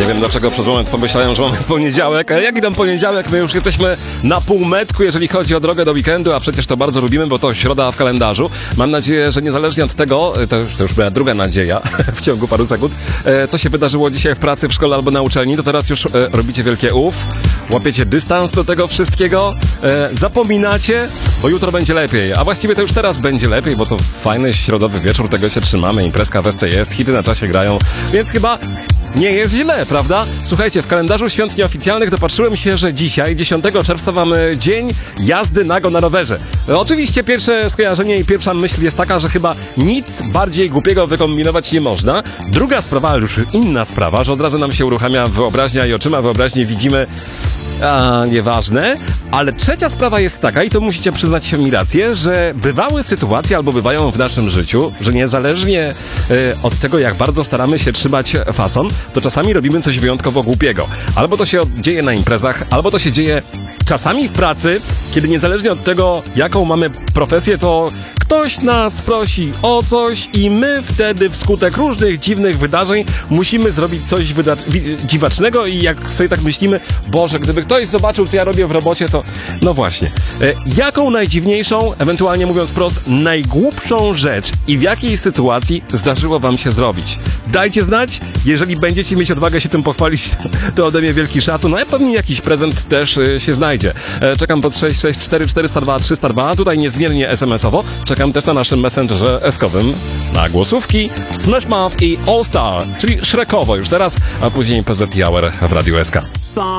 Nie wiem dlaczego przez moment pomyślałem, że mamy poniedziałek, a jaki tam poniedziałek? My już jesteśmy na półmetku, jeżeli chodzi o drogę do weekendu, a przecież to bardzo lubimy, bo to środa w kalendarzu. Mam nadzieję, że niezależnie od tego, to już była druga nadzieja w ciągu paru sekund, co się wydarzyło dzisiaj w pracy, w szkole albo na uczelni, to teraz już robicie wielkie łapiecie dystans do tego wszystkiego, zapominacie, bo jutro będzie lepiej, a właściwie to już teraz będzie lepiej, bo to fajny środowy wieczór, tego się trzymamy, imprezka w SC jest, hity na czasie grają, więc chyba nie jest źle, prawda? Słuchajcie, w kalendarzu świąt nieoficjalnych dopatrzyłem się, że dzisiaj, 10 czerwca, mamy dzień jazdy nago na rowerze. Oczywiście pierwsze skojarzenie i pierwsza myśl jest taka, że chyba nic bardziej głupiego wykombinować nie można. Druga sprawa, ale już inna sprawa, że od razu nam się uruchamia wyobraźnia i oczyma wyobraźni widzimy nieważne, ale trzecia sprawa jest taka, i to musicie przyznać się mi rację, że bywały sytuacje albo bywają w naszym życiu, że niezależnie od tego, jak bardzo staramy się trzymać fason, to czasami robimy coś wyjątkowo głupiego. Albo to się dzieje na imprezach, albo to się dzieje czasami w pracy, kiedy niezależnie od tego, jaką mamy profesję, to ktoś nas prosi o coś i my wtedy wskutek różnych dziwnych wydarzeń musimy zrobić coś dziwacznego i jak sobie tak myślimy, Boże, gdyby ktoś zobaczył, co ja robię w robocie, to... No właśnie. Jaką najdziwniejszą, ewentualnie mówiąc wprost, najgłupszą rzecz i w jakiej sytuacji zdarzyło wam się zrobić? Dajcie znać, jeżeli będziecie mieć odwagę się tym pochwalić, to ode mnie wielki szacun, no a pewnie jakiś prezent też się znajdzie. Czekam pod 664 402 302, tutaj niezmiernie SMS-owo. Czekam też na naszym messengerze eskowym na głosówki Smash Mouth i All Star, czyli Shrekowo już teraz, a później PZ Hour w Radiu SK.